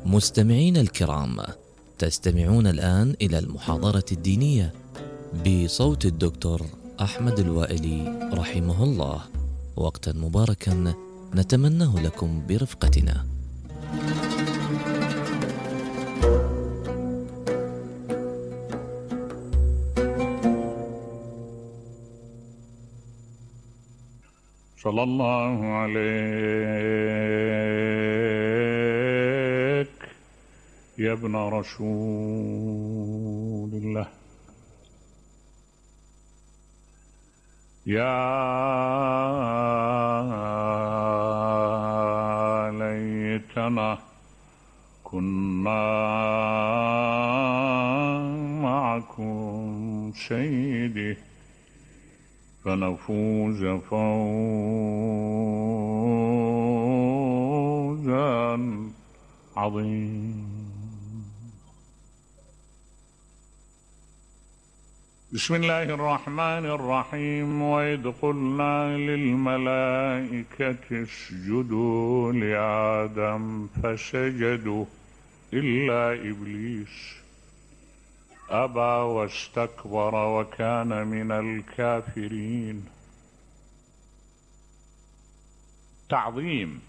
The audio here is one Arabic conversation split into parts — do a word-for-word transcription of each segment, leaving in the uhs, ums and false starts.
مستمعين الكرام، تستمعون الآن إلى المحاضرة الدينية بصوت الدكتور أحمد الوائلي رحمه الله. وقتا مباركا نتمناه لكم برفقتنا. صلى الله عليك يا ابن رسول الله، يا ليتنا كنا معكم سيدي فنفوز فوزا عظيما. بسم الله الرحمن الرحيم. وإذ قلنا للملائكة اسجدوا لآدم فسجدوا إلا إبليس أبى واستكبر وكان من الكافرين. تعظيم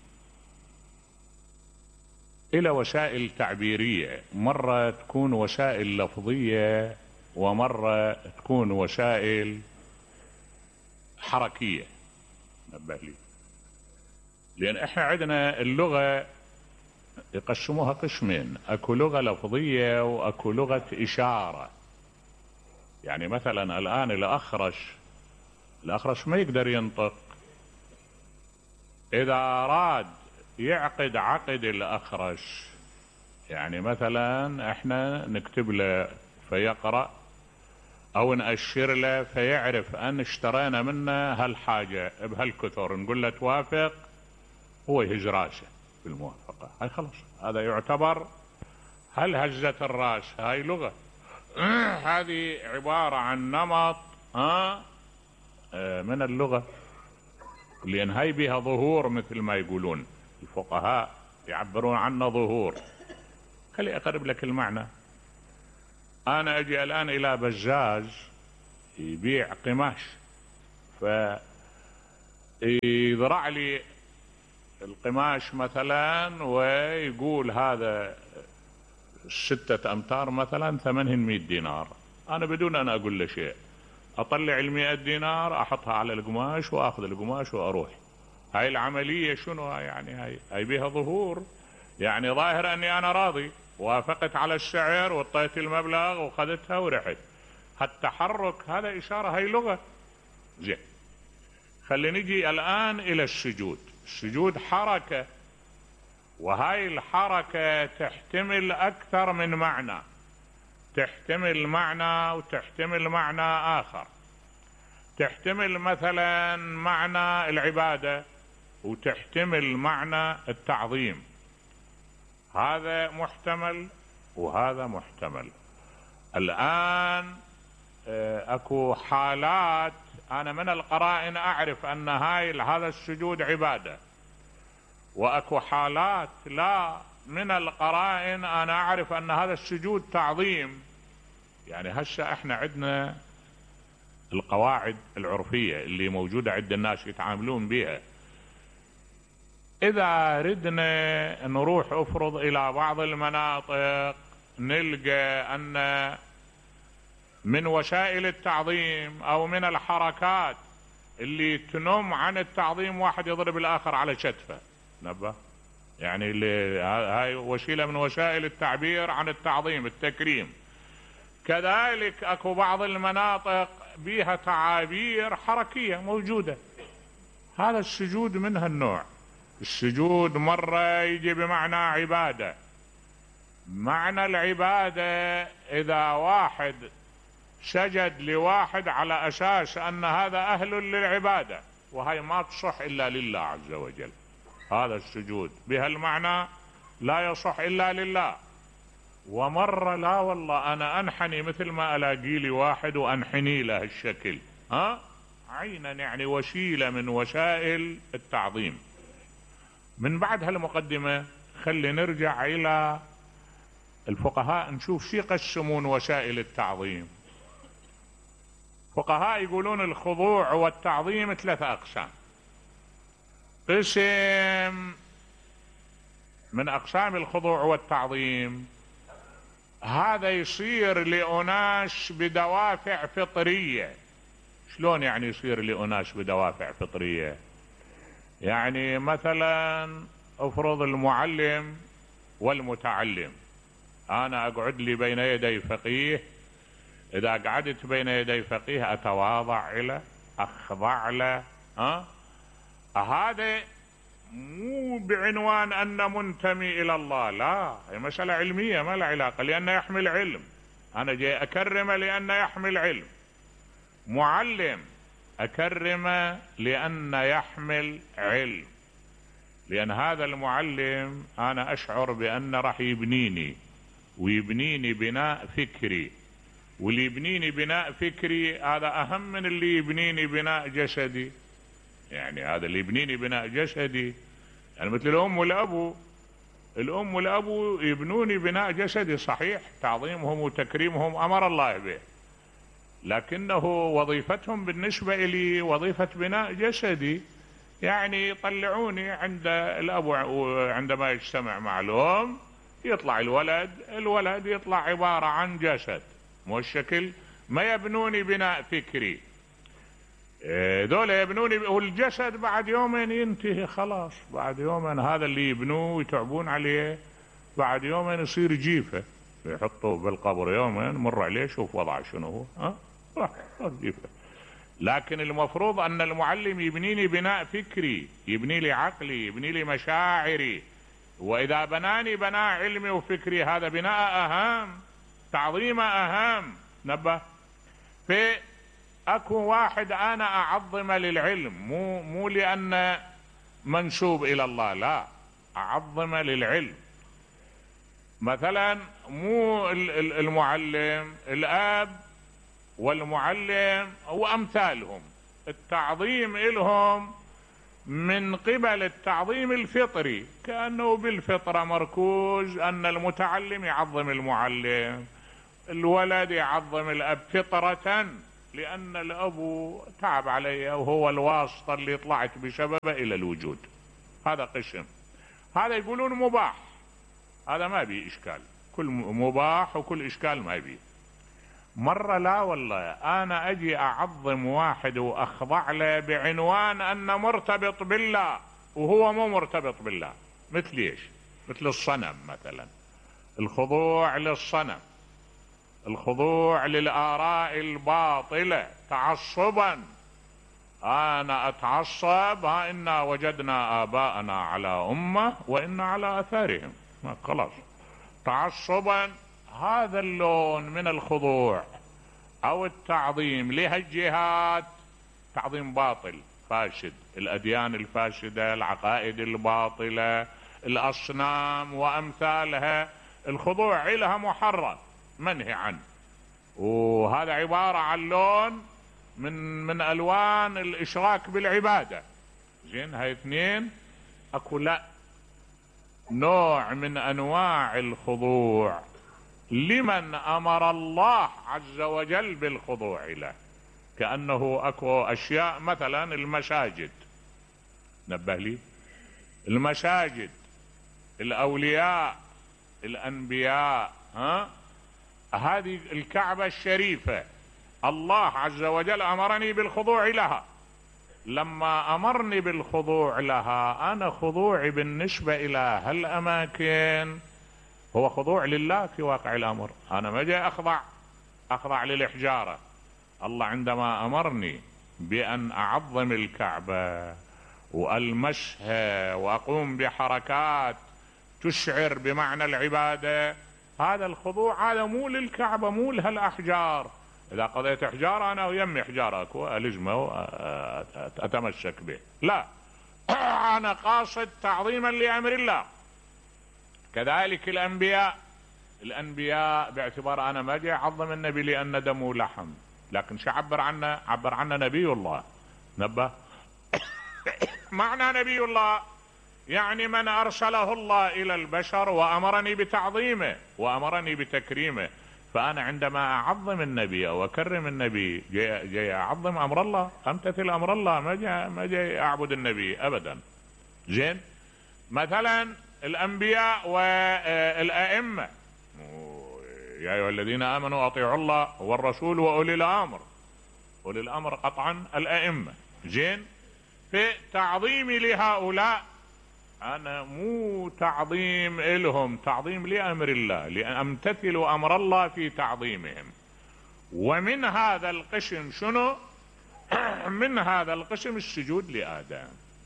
إلى وسائل تعبيرية، مرة تكون وسائل لفظية ومرة تكون وسائل حركية. نبه لي، لأن احنا عندنا اللغة يقسموها قسمين، اكو لغة لفظية واكو لغة اشارة. يعني مثلا الان الاخرش الاخرش ما يقدر ينطق، اذا اراد يعقد عقد الاخرش، يعني مثلا احنا نكتب له فيقرأ او نأشر له فيعرف ان اشترينا منه هالحاجة بهالكثر، نقول له توافق، هو يهز راسه بالموافقة، هاي خلاص هذا يعتبر هل هزة الراس، هاي لغة. هذه عبارة عن نمط ها من اللغة، لأن هاي بها ظهور مثل ما يقولون الفقهاء، يعبرون عنه ظهور. خلي أقرب لك المعنى. أنا أجي الآن إلى بزاز يبيع قماش، فيضرع لي القماش مثلا ويقول هذا ستة أمتار مثلا ثمنهن مئة دينار، أنا بدون أن أقول له شيء أطلع المئة دينار أحطها على القماش وأخذ القماش وأروح. هاي العملية شنو؟ يعني هاي هاي بها ظهور، يعني ظاهر أني أنا راضي، وافقت على السعر واعطيت المبلغ وخذتها ورحت. هالتحرك هذا إشارة، هاي لغة. زين، خلي نجي الآن إلى السجود. السجود حركة، وهاي الحركة تحتمل أكثر من معنى، تحتمل معنى وتحتمل معنى آخر. تحتمل مثلا معنى العبادة وتحتمل معنى التعظيم، هذا محتمل وهذا محتمل. الآن أكو حالات أنا من القرائن أعرف أن هاي هذا السجود عبادة، وأكو حالات لا، من القرائن أنا أعرف أن هذا السجود تعظيم. يعني هسه احنا عندنا القواعد العرفية اللي موجودة عند الناس يتعاملون بها. إذا ردنا نروح أفرض إلى بعض المناطق نلقى أن من وسائل التعظيم أو من الحركات اللي تنم عن التعظيم واحد يضرب الآخر على شتفه، نبه، يعني اللي هاي وسيلة من وسائل التعبير عن التعظيم، التكريم. كذلك أكو بعض المناطق بها تعابير حركية موجودة، هذا السجود من هالنوع. السجود مرة يجي بمعنى عبادة. معنى العبادة إذا واحد سجد لواحد على أساس أن هذا أهل للعبادة، وهي ما تصح إلا لله عز وجل، هذا السجود بهالمعنى لا يصح إلا لله. ومرة لا والله أنا أنحني مثل ما ألاقي لي واحد وأنحني له الشكل، ها عينا، يعني وسيلة من وسائل التعظيم. من بعد هالمقدمة خلي نرجع إلى الفقهاء نشوف شي يقسمون وسائل التعظيم. فقهاء يقولون الخضوع والتعظيم ثلاثة أقسام. قسم من أقسام الخضوع والتعظيم هذا يصير لأناس بدوافع فطرية. شلون يعني يصير لأناس بدوافع فطرية؟ يعني مثلا افرض المعلم والمتعلم، أنا أقعد لي بين يدي فقيه، إذا قعدت بين يدي فقيه أتواضع له، أخضع له، ها؟ هذا مو بعنوان أن منتمي إلى الله، لا، هي مسألة علمية ما لها علاقة، لأنه يحمل علم. أنا جاي أكرمه لأنه يحمل علم. معلم أكرمه لأن يحمل علم، لأن هذا المعلم أنا أشعر بأن راح يبنيني ويبنيني بناء فكري، واللي يبنيني بناء فكري هذا أهم من اللي يبنيني بناء جسدي. يعني هذا اللي يبنيني بناء جسدي يعني مثل الأم والأبو. الأم والأبو يبنوني بناء جسدي، صحيح تعظيمهم وتكريمهم أمر الله به، لكنه وظيفتهم بالنسبة لي وظيفة بناء جسدي. يعني يطلعوني عند الأب عندما يجتمع مع الأم، يطلع الولد الولد يطلع عبارة عن جسد، مو الشكل. ما يبنوني بناء فكري، دول يبنوني، والجسد بعد يومين ينتهي خلاص. بعد يومين هذا اللي يبنوه ويتعبون عليه بعد يومين يصير جيفة، يحطوه بالقبر يومين مر عليه شوف وضعه شنو هو، ها راح جيفة. لكن المفروض أن المعلم يبنيني بناء فكري، يبني لي عقلي، يبني لي مشاعري، وإذا بناني بناء علمي وفكري هذا بناء أهم، تعظيم أهم. نبه في أكو واحد أنا أعظم للعلم، مو مو لأن منسوب إلى الله، لا، أعظم للعلم. مثلا مو المعلم، الأب والمعلم وأمثالهم، التعظيم إلهم من قبل التعظيم الفطري، كأنه بالفطرة مركوز أن المتعلم يعظم المعلم، الولد يعظم الأب فطرة، لأن الأب تعب علي وهو الواسطة اللي طلعت بسببه إلى الوجود. هذا قسم، هذا يقولون مباح، هذا ما بيه إشكال، كل مباح وكل إشكال ما بيه. مرة لا والله أنا أجي أعظم واحد وأخضع له بعنوان أن مرتبط بالله وهو مو مرتبط بالله. مثل إيش؟ مثل الصنم مثلا، الخضوع للصنم، الخضوع للآراء الباطلة تعصبا. أنا أتعصب، ها إنا وجدنا آباءنا على أمة وإنا على أثارهم، خلاص تعصبا. هذا اللون من الخضوع أو التعظيم لهالجهات تعظيم باطل فاسد، الأديان الفاسدة، العقائد الباطلة، الأصنام وأمثالها، الخضوع لها محرم منهي عنه، وهذا عبارة عن لون من من ألوان الإشراك بالعبادة. زين، هاي اثنين. أكو لا، نوع من أنواع الخضوع لمن أمر الله عز وجل بالخضوع له، كأنه أكو أشياء مثلا المساجد، نبه لي، المساجد، الأولياء، الأنبياء، ها، هذه الكعبة الشريفة الله عز وجل أمرني بالخضوع لها. لما أمرني بالخضوع لها أنا خضوعي بالنسبة إلى هالأماكن هو خضوع لله في واقع الأمر. أنا ما جاي أخضع أخضع للحجارة. الله عندما أمرني بأن أعظم الكعبة وألمسها وأقوم بحركات تشعر بمعنى العبادة، هذا الخضوع هذا مو للكعبة، مو لهالأحجار. إذا قضيت حجارة أنا ويمي حجارة أكو ألزمه وأتمسك به، لا، أنا قاصد تعظيما لأمر الله. كذلك الأنبياء، الأنبياء باعتبار أنا ما جاي أعظم النبي لأن دمه لحم، لكن شو عبر عنه؟ عبر عنه نبي الله. نبه معنى نبي الله يعني من أرسله الله إلى البشر وأمرني بتعظيمه وأمرني بتكريمه، فأنا عندما أعظم النبي أو أكرم النبي جاي, جاي أعظم أمر الله، أمتثل أمر الله، ما جاي, ما جاي أعبد النبي أبدا. زين، مثلا الأنبياء والأئمة، يا أيها الذين آمنوا أطيعوا الله والرسول وأولي الأمر، أولي الأمر قطعا الأئمة. زين، في تعظيمي لهؤلاء أنا مو تعظيم إلهم، تعظيم لأمر الله، لأن أمتثل أمر الله في تعظيمهم. ومن هذا القسم شنو؟ من هذا القسم السجود لآدم.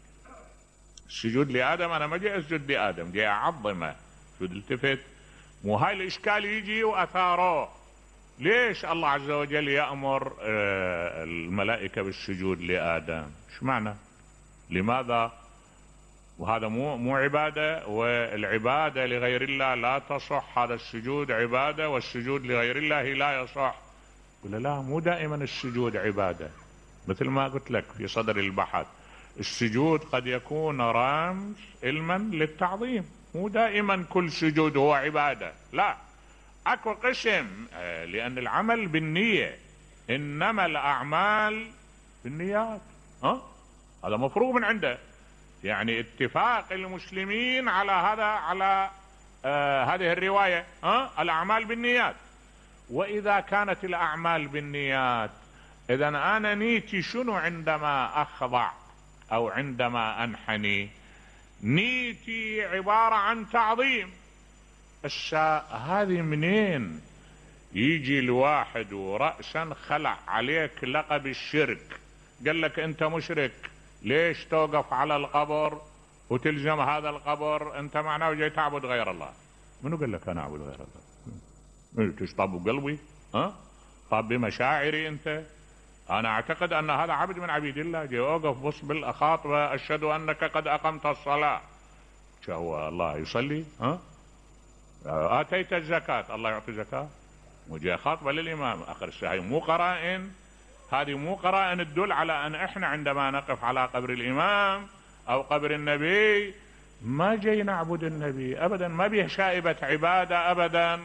السجود لآدم، أنا ما جاي أسجد لآدم، جاي أعظمه. شو التفت؟ مو هاي الإشكال يجي وأثاره. ليش الله عز وجل يأمر الملائكة بالسجود لآدم؟ شو معنى؟ لماذا؟ وهذا مو مو عبادة، والعبادة لغير الله لا تصح، هذا السجود عبادة والسجود لغير الله لا يصح. قل لا، مو دائما السجود عبادة، مثل ما قلت لك في صدر البحث، السجود قد يكون رمز علما للتعظيم، مو دائما كل سجود هو عبادة، لا، اكو قسم، لان العمل بالنية، انما الاعمال بالنيات. ها، هذا مفروغ من عنده، يعني اتفاق المسلمين على هذا، على آه هذه الرواية، ها، الاعمال بالنيات. واذا كانت الاعمال بالنيات، اذا انا نيتي شنو عندما اخضع او عندما انحني؟ نيتي عبارة عن تعظيم. الشاء هذه منين يجي الواحد ورأسا خلع عليك لقب الشرك، قال لك انت مشرك، ليش توقف على القبر وتلزم هذا القبر؟ انت معناه جاي تعبد غير الله. منو قال لك انا اعبد غير الله؟ تشطب قلبي؟ ها، طب بمشاعري انت؟ انا اعتقد ان هذا عبد من عبيد الله، جاي اوقف بص بالاخاطبه، اشهد انك قد اقمت الصلاه. شو هو الله يصلي؟ ها، اتيت الزكاه، الله يعطي زكاه؟ وجاي خاطبه للامام اخر الساعه. مو قرائن، هذه مو قرائن تدل على ان احنا عندما نقف على قبر الامام او قبر النبي ما جاي نعبد النبي ابدا، ما بيه شائبة عبادة ابدا،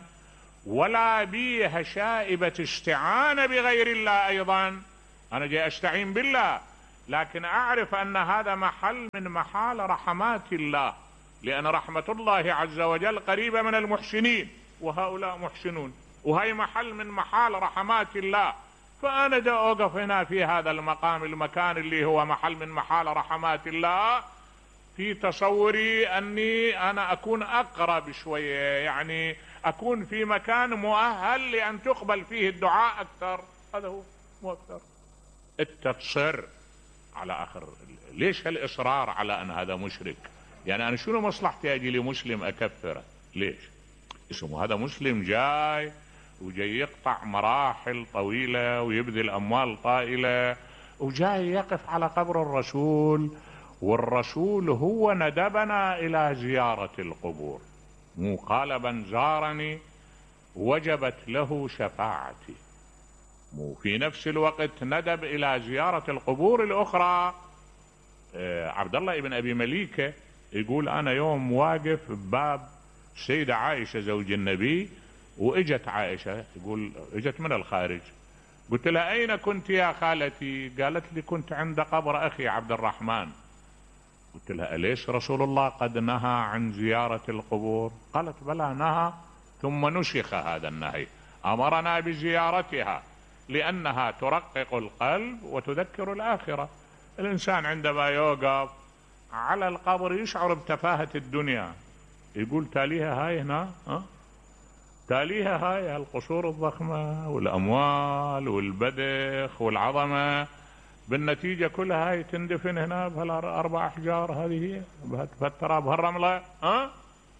ولا بيه شائبة استعانة بغير الله ايضا. انا جاي استعين بالله، لكن اعرف ان هذا محل من محال رحمات الله، لان رحمة الله عز وجل قريبة من المحسنين، وهؤلاء محسنون، وهي محل من محال رحمات الله. فأنا دا أوقف هنا في هذا المقام، المكان اللي هو محل من محال رحمات الله، في تصوري أني أنا أكون أقرب شوية، يعني أكون في مكان مؤهل لأن تقبل فيه الدعاء أكثر. هذا هو، مو أكثر. أنت تصر على آخر، ليش هالإصرار على أن هذا مشرك؟ يعني أنا شنو مصلحتي أجي لي مسلم أكفره؟ ليش؟ اسمه هذا مسلم جاي وجاي يقطع مراحل طويلة ويبذل أموال طائلة، وجاي يقف على قبر الرسول، والرسول هو ندبنا إلى زيارة القبور. مو قال من زارني وجبت له شفاعتي، مو في نفس الوقت ندب إلى زيارة القبور الأخرى. آه عبد الله ابن أبي مليكة يقول أنا يوم واقف بباب السيدة عائشة زوج النبي، واجت عائشة، يقول اجت من الخارج، قلت لها اين كنت يا خالتي؟ قالت لي كنت عند قبر اخي عبد الرحمن. قلت لها اليس رسول الله قد نهى عن زيارة القبور؟ قالت بلى نهى، ثم نسخ هذا النهي، امرنا بزيارتها لانها ترقق القلب وتذكر الاخرة. الانسان عندما يوقف على القبر يشعر بتفاهة الدنيا، يقول تاليها هاي هنا، ها تاليها هاي القصور الضخمة والأموال والبدخ والعظمة، بالنتيجة كلها هاي تندفن هنا بهالأربع أحجار، هذه هي بهالتراب بهالرملة. ها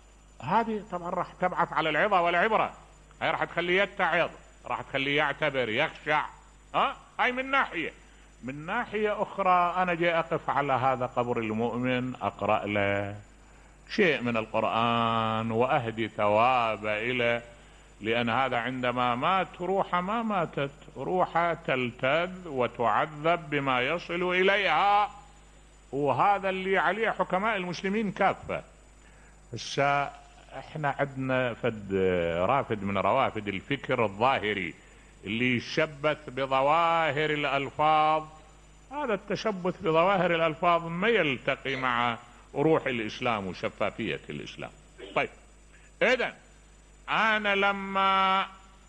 هذه طبعا راح تبعث على العظة والعبرة، هاي راح تخليه يتعظ، راح تخليه يعتبر يخشع. ها هاي من ناحية. من ناحية أخرى أنا جاي أقف على هذا قبر المؤمن، أقرأ له شيء من القرآن وأهدي ثواب إليه، لأن هذا عندما مات روحه ما ماتت، روحه تلتذ وتعذب بما يصل إليها. وهذا اللي عليه حكماء المسلمين كافة. هسه احنا عندنا فد رافد من روافد الفكر الظاهري اللي يشبث بظواهر الألفاظ. هذا التشبث بظواهر الألفاظ ما يلتقي مع روح الإسلام وشفافية الإسلام. طيب، إذن أنا لما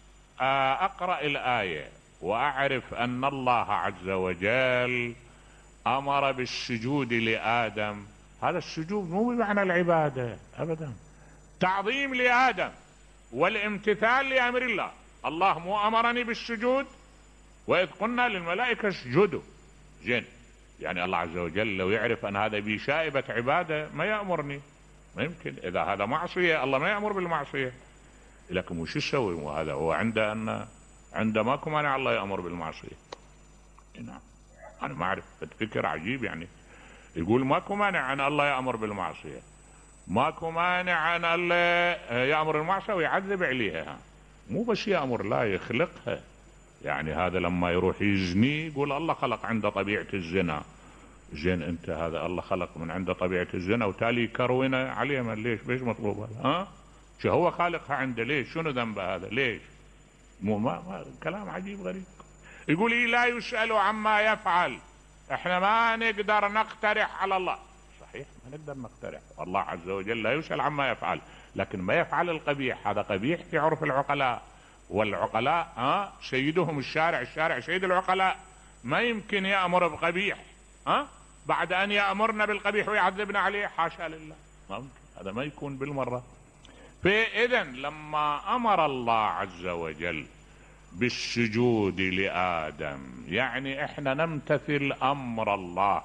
أقرأ الآية وأعرف أن الله عز وجل أمر بالسجود لآدم، هذا السجود مو بمعنى العبادة أبدا، تعظيم لآدم والامتثال لأمر الله. الله مو أمرني بالسجود؟ وإذ قلنا للملائكة اسجدوا. زين، يعني الله عز وجل لو يعرف أن هذا بشائبة عبادة ما يأمرني، ما يمكن. إذا هذا معصية الله ما يأمر بالمعصية، لكن وش يسوي؟ وهذا هو عنده أن عنده ماكو مانع الله يأمر بالمعصية. نعم، أنا ما أعرف، فكر عجيب يعني. يقول ماكو مانع أن الله يأمر بالمعصية، ماكو مانع أن الله يأمر بالمعصية ويعذب عليها، مو بس يأمر، لا يخلقها. يعني هذا لما يروح يزني يقول الله خلق عنده طبيعة الزنا. زين، انت هذا الله خلق من عنده طبيعة الزنا وتالي كرونا عليه، ما ليش؟ ليش مطلوب هذا؟ ها؟ شو هو خالقها عنده؟ ليش؟ شنو ذنبه هذا؟ ليش؟ مو ما, ما كلام عجيب غريب. يقول إيه لا يسأل عما يفعل. احنا ما نقدر نقترح على الله. صحيح ما نقدر نقترح، الله عز وجل لا يسأل عما يفعل، لكن ما يفعل القبيح هذا قبيح في عرف العقلاء، والعقلاء ها سيدهم الشارع، الشارع سيد العقلاء، ما يمكن يأمر بقبيح ها بعد أن يأمرنا بالقبيح ويعذبنا عليه، حاشا لله، ما ممكن، هذا ما يكون بالمرة. فإذا لما أمر الله عز وجل بالسجود لآدم يعني احنا نمتثل أمر الله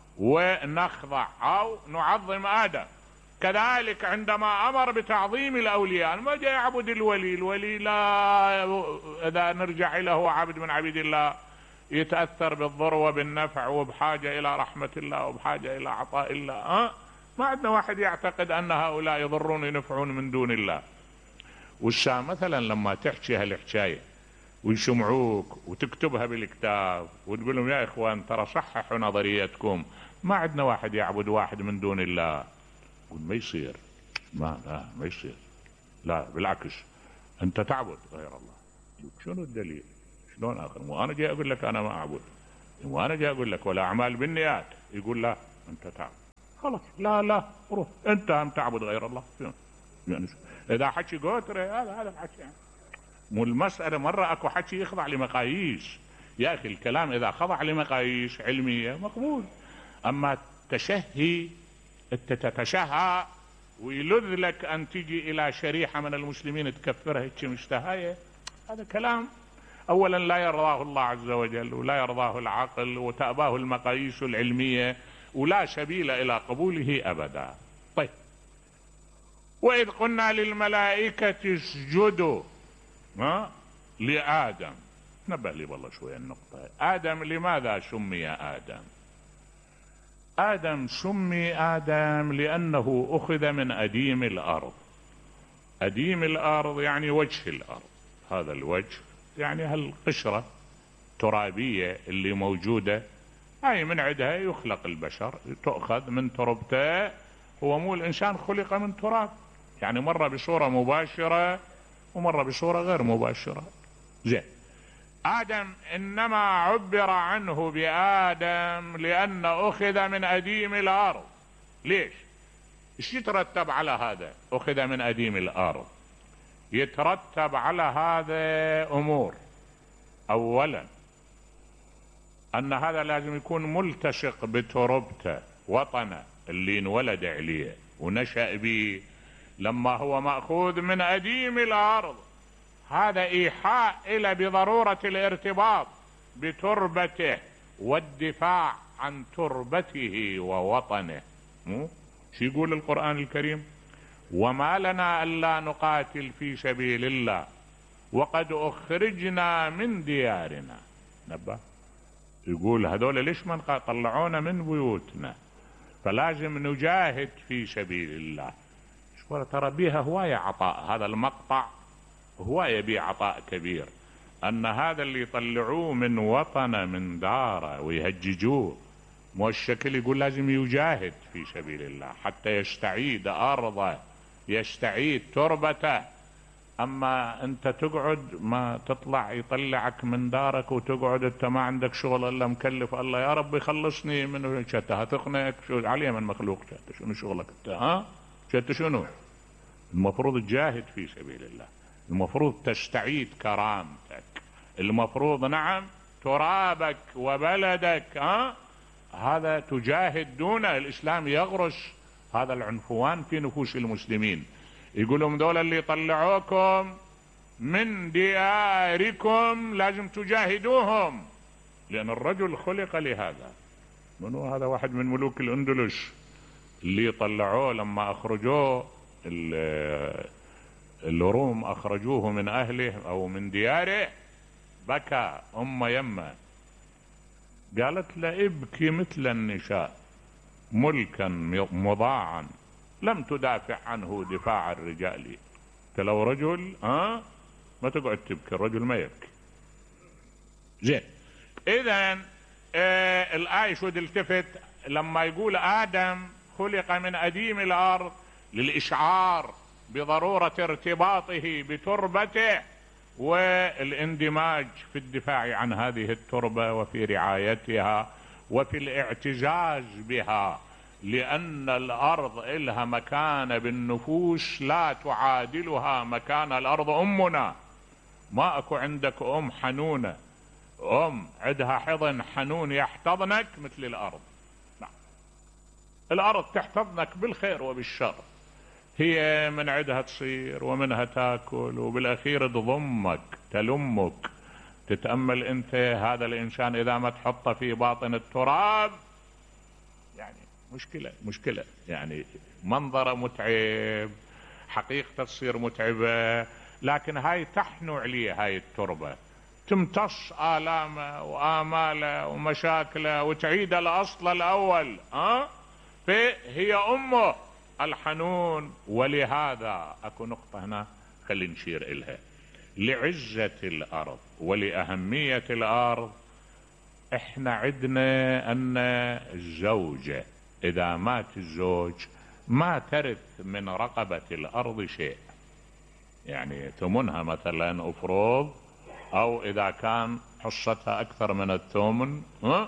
ونخضع أو نعظم آدم. كذلك عندما أمر بتعظيم الأولياء، ما جاء يعبد الولي، الولي لا، إذا نرجع إلى هو عبد من عبيد الله يتأثر بالضر وبالنفع وبحاجة إلى رحمة الله وبحاجة إلى عطاء الله. أه؟ ما عندنا واحد يعتقد أن هؤلاء يضرون ينفعون من دون الله. والشا مثلا لما تحكي هالحكاية ويسمعوك وتكتبها بالكتاب وتقول لهم يا إخوان ترى صححوا نظريتكم، ما عندنا واحد يعبد واحد من دون الله، ما يصير، ما لا ما يصير، لا بالعكس انت تعبد غير الله. شنو الدليل؟ شلون اخر؟ مو انا جاي اقول لك انا ما اعبد، وانا جاي اقول لك ولا اعمال بالنيات، يقول لا انت تعبد، خلاص لا لا روح انت هم تعبد غير الله. يعني اذا حكي قوتري هذا هذا الحكي يعني. مو المسألة مرة اكو حكي يخضع لمقاييس، يا اخي الكلام اذا خضع لمقاييس علمية مقبول، اما تشهي انت تتشهى ويلذ لك ان تجي الى شريحة من المسلمين تكفرها هيك مشتهاية، هذا كلام اولا لا يرضاه الله عز وجل ولا يرضاه العقل وتأباه المقاييس العلمية ولا سبيل الى قبوله ابدا. طيب، واذ قلنا للملائكة اسجدوا ها لآدم، نبه لي والله شوية النقطة. آدم لماذا سمي آدم؟ آدم سمي آدم لأنه أخذ من أديم الأرض. أديم الأرض يعني وجه الأرض، هذا الوجه يعني هالقشرة الترابية اللي موجودة، هاي من عندها يخلق البشر، تؤخذ من تربته. هو مو الإنسان خلق من تراب، يعني مرة بصورة مباشرة ومرة بصورة غير مباشرة. زين، آدم إنما عبر عنه بآدم لأن أخذ من أديم الأرض. ليش؟ إيش يترتب على هذا؟ أخذ من أديم الأرض، يترتب على هذا أمور. أولا أن هذا لازم يكون ملتصق بتربته، وطنه اللي انولد عليه ونشأ به، لما هو مأخوذ من أديم الأرض هذا إيحاء إلى بضرورة الارتباط بتربته والدفاع عن تربته ووطنه. مو شو يقول القرآن الكريم؟ وما لنا ألا نقاتل في سبيل الله وقد أخرجنا من ديارنا. نبه يقول هذول ليش من طلعونا من بيوتنا، فلازم نجاهد في سبيل الله. ترى بيها هواية عطاء، هذا المقطع هواية بيه عطاء كبير، أن هذا اللي يطلعوه من وطنه من داره ويهججوه مو الشكل يقول لازم يجاهد في سبيل الله حتى يستعيد أرضه، يستعيد تربته. أما أنت تقعد ما تطلع يطلعك من دارك وتقعد أنت ما عندك شغل إلا مكلف الله يا رب يخلصني من شتى هتقنعك شو عليه من مخلوق شتى شنو شغلك أنت ها شتى شنو؟ المفروض تجاهد في سبيل الله، المفروض تستعيد كرامتك، المفروض نعم ترابك وبلدك ها هذا تجاهد دون الإسلام يغرس هذا العنفوان في نفوس المسلمين. يقولون دول اللي يطلعوكم من دياركم لازم تجاهدوهم، لأن الرجل خلق لهذا. منو هذا؟ واحد من ملوك الأندلس اللي طلعوه لما أخرجوه الروم، أخرجوه من أهله أو من دياره، بكى أم يمه قالت له ابكي مثل النساء ملكا مضاعا لم تدافع عنه دفاع الرجال. انت لو رجل ها ما تقعد تبكي، الرجل ما يبكي. زين، اذا آه الآية شو التفت لما يقول آدم خلق من أديم الأرض للإشعار بضرورة ارتباطه بتربته والاندماج في الدفاع عن هذه التربة وفي رعايتها وفي الاعتزاز بها، لأن الأرض إلها مكانة بالنفوس لا تعادلها مكان الأرض. أمنا ما أكو عندك أم حنونة، أم عندها حضن حنون يحتضنك مثل الأرض. نعم، الأرض تحتضنك بالخير وبالشر، هي من عندها تصير ومنها تاكل وبالأخير تضمك تلمك. تتأمل أنت هذا الإنسان إذا ما تحطه في باطن التراب يعني مشكلة مشكلة يعني منظره متعب، حقيقته تصير متعبة، لكن هاي تحنو عليه هاي التربة، تمتص آلامه وآماله ومشاكله وتعيد الأصل الأول أه؟ فهي أمه الحنون. ولهذا أكو نقطة هنا خلي نشير إلها، لعزة الأرض ولأهمية الأرض احنا عدنا أن الزوجة إذا مات الزوج ما ترث من رقبة الأرض شيء، يعني ثمنها مثلا أفروض، أو إذا كان حصتها أكثر من الثمن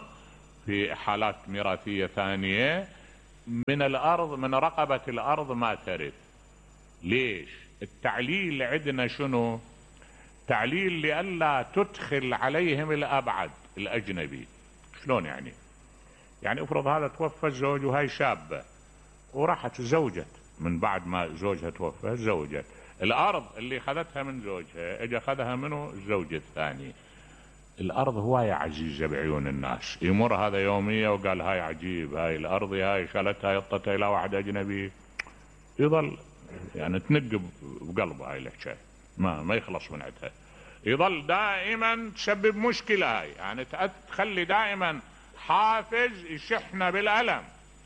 في حالات ميراثية ثانية من الأرض، من رقبة الأرض ما ترث. ليش؟ التعليل عندنا شنو؟ تعليل لئلا تدخل عليهم الأبعد الأجنبي. شلون يعني؟ يعني افرض هذا توفى الزوج وهاي شابة وراحت زوجت من بعد ما زوجها توفى، زوجت الأرض اللي خذتها من زوجها اجى خذها منه الزوج الثاني. الأرض هواية عزيزة بعيون الناس، يمر هذا يومية وقال هاي عجيب هاي الأرض هاي شالتها يطتها إلى واحد أجنبي، يظل يعني تنقب بقلبه هاي الحكاية، ما ما يخلص من عندها، يظل دائما تسبب مشكلة هاي، يعني تخلي دائما حافز يشحنا بالألم.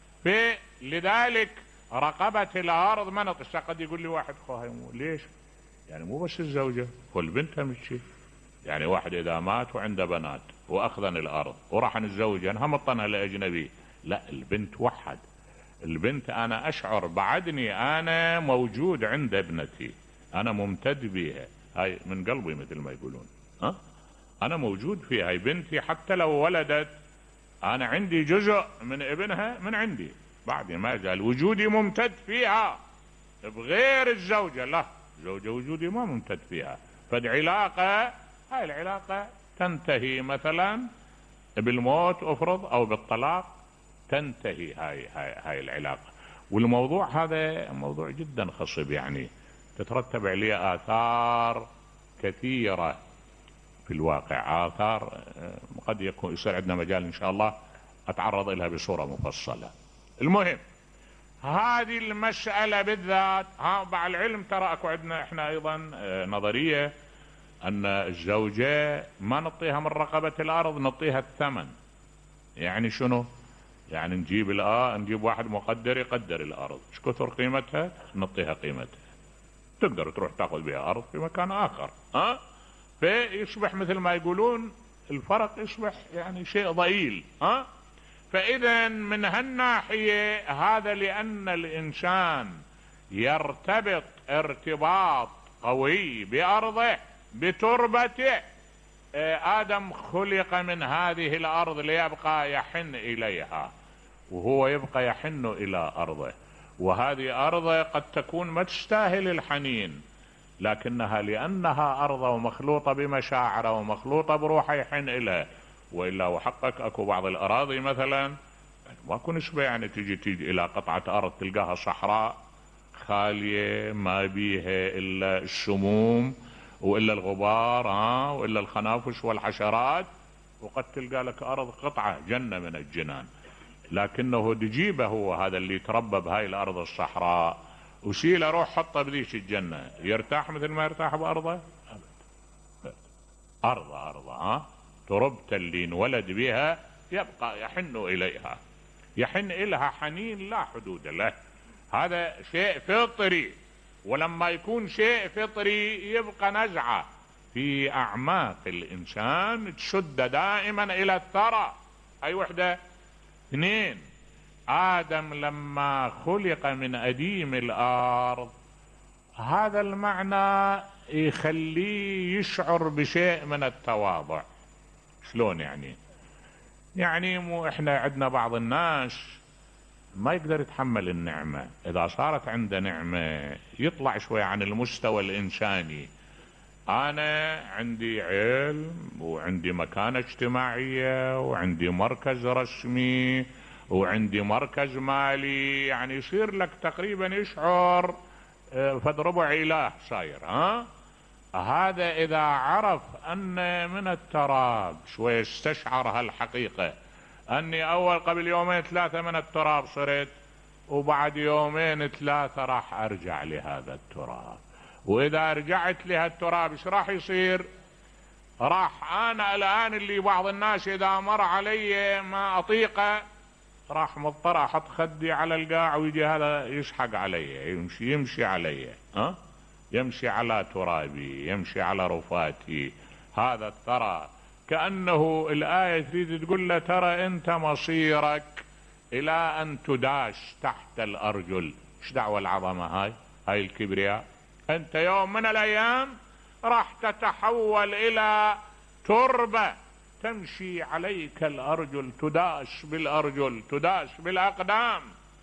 فلذلك رقبة الأرض ما نطش. قد يقول لي واحد خوها ليش؟ يعني مو بس الزوجة والبنت هم شيء، يعني واحد إذا مات وعنده بنات وأخذن الأرض وراح نتزوجن هم طنها لأجنبي، لا البنت وحد. البنت أنا أشعر بعدني أنا موجود عند ابنتي، أنا ممتد بيها، هاي من قلبي مثل ما يقولون ها؟ أنا موجود فيها، هاي بنتي حتى لو ولدت أنا عندي جزء من ابنها من عندي، بعد ما زال وجودي ممتد فيها بغير الزوجة. لا، زوجة وجودي ما ممتد فيها، فالعلاقة هاي العلاقة تنتهي مثلا بالموت افرض او بالطلاق، تنتهي هاي هاي هاي العلاقة. والموضوع هذا موضوع جدا خصب، يعني تترتب عليه آثار كثيرة في الواقع، آثار قد يكون يصير عندنا مجال إن شاء الله أتعرض إليها بصورة مفصلة. المهم هذه المسألة بالذات، ها مع العلم ترى أكو عندنا إحنا أيضا نظرية أن الزوجة ما نعطيها من رقبة الأرض، نعطيها الثمن. يعني شنو؟ يعني نجيب الآ نجيب واحد مقدر يقدر الأرض ايش كثر قيمتها، نعطيها قيمتها، تقدر تروح تاخذ بها أرض في مكان آخر ها. فيصبح مثل ما يقولون الفرق يصبح يعني شيء ضئيل ها. فإذا من هالناحية هذا لأن الإنسان يرتبط ارتباط قوي بأرضه بتربته. آدم خلق من هذه الأرض ليبقى يحن إليها، وهو يبقى يحن إلى أرضه، وهذه أرضه قد تكون ما تستاهل الحنين، لكنها لأنها أرضه ومخلوطة بمشاعره ومخلوطة بروحه يحن إليها. وإلا وحقك أكو بعض الأراضي مثلا ماكو نسبة، يعني تجي تجي إلى قطعة أرض تلقاها صحراء خالية ما بيها إلا السموم وإلا الغبار ها وإلا الخنافس والحشرات، وقد تلقى لك أرض قطعة جنة من الجنان، لكنه تجيبه هو هذا اللي تربى بهاي الأرض الصحراء وشيله روح حطه بذيش الجنة، يرتاح مثل ما يرتاح بأرضه؟ أرضه أرضه ها تربته اللي انولد بها يبقى يحن إليها، يحن إلها حنين لا حدود له. هذا شيء فطري، ولما يكون شيء فطري يبقى نزعة في أعماق الإنسان تشد دائما إلى الثرى. أي وحدة. اثنين، آدم لما خلق من أديم الأرض هذا المعنى يخليه يشعر بشيء من التواضع. شلون يعني؟ يعني مو احنا عندنا بعض الناس ما يقدر يتحمل النعمة، اذا صارت عنده نعمة يطلع شوي عن المستوى الانساني. انا عندي علم وعندي مكانة اجتماعية وعندي مركز رسمي وعندي مركز مالي، يعني يصير لك تقريبا يشعر فد ربع اله صاير. ها هذا اذا عرف ان من التراب شوي استشعر هالحقيقة، اني اول قبل يومين ثلاثة من التراب صرت، وبعد يومين ثلاثة راح ارجع لهذا التراب، واذا رجعت لهالتراب ايش راح يصير؟ راح انا الان اللي بعض الناس اذا مر علي ما اطيقه راح مضطر احط خدي على القاع ويجي هذا يسحق علي، يمشي يمشي علي، ها يمشي على ترابي، يمشي على رفاتي. هذا الثرى كأنه الآية تريد تقول له ترى انت مصيرك الى ان تداش تحت الارجل. ايش دعوة العظمة هاي هاي الكبرياء؟ انت يوم من الايام راح تتحول الى تربة تمشي عليك الارجل، تداش بالارجل، تداش بالاقدام.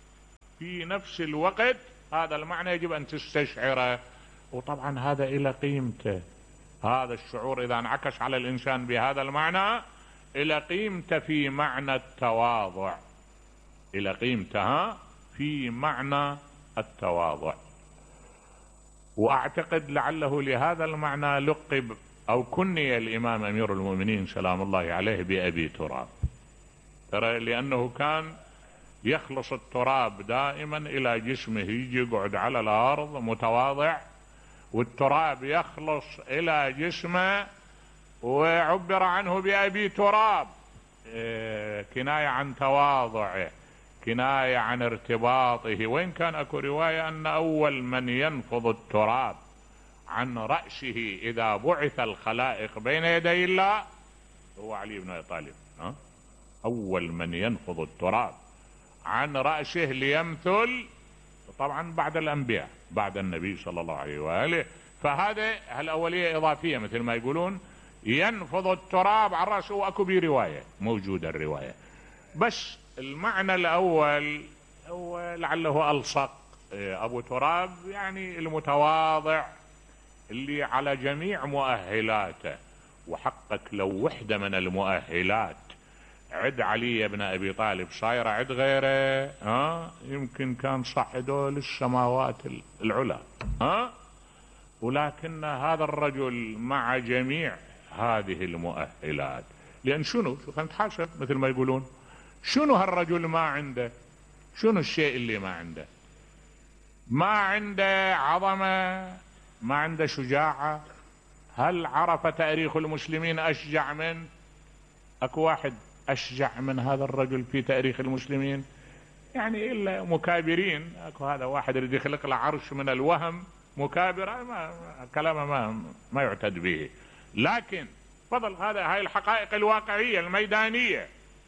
في نفس الوقت هذا المعنى يجب ان تستشعره، وطبعا هذا الى قيمته. هذا الشعور اذا انعكس على الانسان بهذا المعنى الى قيمته في معنى التواضع، الى قيمتها في معنى التواضع. واعتقد لعله لهذا المعنى لقب او كني الامام امير المؤمنين سلام الله عليه بابي تراب، ترى لانه كان يخلص التراب دائما الى جسمه، يجي يقعد على الارض متواضع والتراب يخلص الى جسمه، وعبر عنه بأبي تراب كناية عن تواضعه، كناية عن ارتباطه. وإن كان اكو رواية ان اول من ينفض التراب عن رأسه اذا بعث الخلائق بين يدي الله هو علي بن ابي طالب. اول من ينفض التراب عن رأسه ليمثل، طبعا بعد الانبياء بعد النبي صلى الله عليه وآله. فهذا هالأولية إضافية مثل ما يقولون ينفض التراب عن رأسه، وأكو بي رواية موجودة الرواية، بس المعنى الأول هو لعله ألصق. أبو تراب يعني المتواضع اللي على جميع مؤهلاته، وحقك لو وحدة من المؤهلات عد علي بن ابي طالب صاير عد غيره ها يمكن كان صعده للسماوات العلى ها ولكن هذا الرجل مع جميع هذه المؤهلات، لان شنو شو خلينا نتحاسب مثل ما يقولون، شنو هالرجل ما عنده؟ شنو الشيء اللي ما عنده؟ ما عنده عظمة، ما عنده شجاعة. هل عرف تاريخ المسلمين اشجع من اكو واحد اشجع من هذا الرجل في تاريخ المسلمين؟ يعني الا مكابرين. اكو هذا واحد يريد يخلق له عرش من الوهم مكابر، ما كلامه ما ما يعتد به. لكن فضل هذا هاي الحقائق الواقعية الميدانية.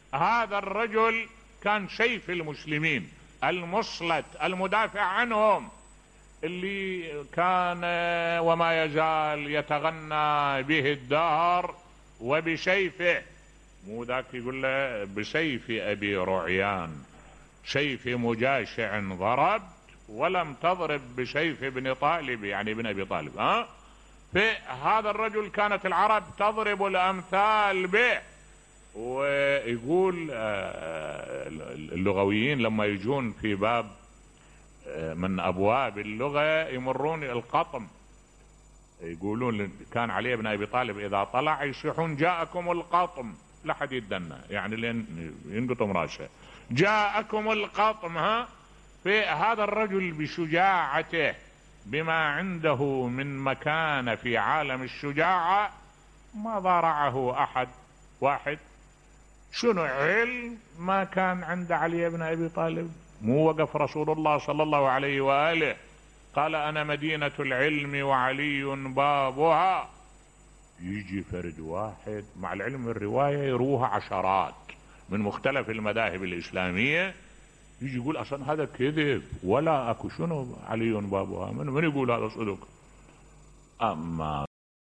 هذا الرجل كان سيف المسلمين المسلط المدافع عنهم، اللي كان وما يزال يتغنى به الدهر وبسيفه. مو ذاك يقول له بسيف أبي رعيان سيف مجاشع ضربت ولم تضرب بسيف ابن طالب، يعني ابن أبي طالب. ها فهذا الرجل كانت العرب تضرب الأمثال به. ويقول اللغويين لما يجون في باب من أبواب اللغة يمرون القطم، يقولون كان علي بن أبي طالب إذا طلع يصيحون جاءكم القطم، لا حد يدنا يعني لين ينقطم راسه، جاءكم القطم. ها في هذا الرجل بشجاعته بما عنده من مكانة في عالم الشجاعة ما ضارعه أحد. واحد شنو علم ما كان عند علي بن أبي طالب؟ مو وقف رسول الله صلى الله عليه وآله قال أنا مدينة العلم وعلي بابها، يجي فرد واحد مع العلم الرواية يروها عشرات من مختلف المذاهب الإسلامية، يجي يقول أصلا هذا كذب ولا أكو شنو علي بابها، من من يقول هذا صدق؟ أما